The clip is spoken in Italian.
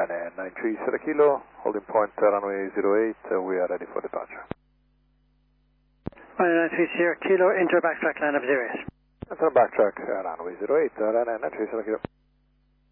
RNN 930 kilo, holding point runway 08, we are ready for departure. 930 kilo, enter backtrack line of 08. Enter backtrack runway 08, RNN 930 kilo.